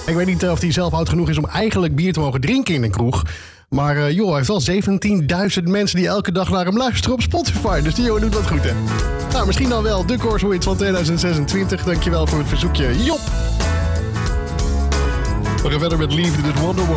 Ik weet niet of hij zelf oud genoeg is om eigenlijk bier te mogen drinken in een kroeg. Maar hij heeft wel 17.000 mensen die elke dag naar hem luisteren op Spotify. Dus die jongen doet wat goed, hè? Nou, misschien dan wel de Corso-hit van 2026. Dankjewel voor het verzoekje, Job. We gaan verder met Liefde, dit Wonderwall.